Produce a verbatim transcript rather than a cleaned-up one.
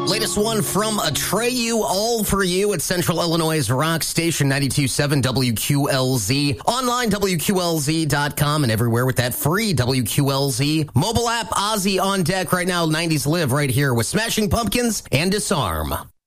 Latest one from Atreyu, All For You at Central Illinois' rock station ninety-two point seven W Q L Z. Online, W Q L Z dot com, and everywhere with that free W Q L Z mobile app. Ozzy on deck right now. nineties Live right here with Smashing Pumpkins and Disarm.